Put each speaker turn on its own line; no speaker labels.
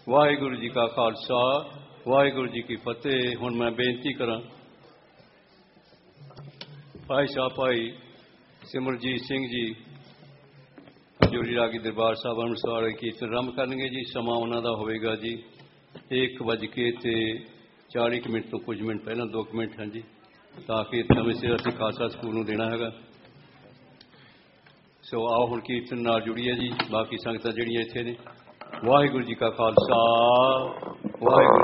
वाहिगुरु जी का खालसा वाहिगुरु जी की फतेह। हुण मैं बेनती करा भाई साहब भाई सिमरजीत सिंह जी हजूरी रागी दरबार साहब अनुसार कीर्तन आरंभ करेंगे जी। समा उन्होंने होगा जी 1:40 तो कुछ मिनट पहला 2 मिनट हैं जी, ताकि समय सिर असीं खालसा स्कूल नूं देना है। सो आओ हुण कीर्तन नाल जुड़िए जी। बाकी संगतां जिहड़ियां इत्थे ने वाहिगुरु जी का खालसा वाहिगुरु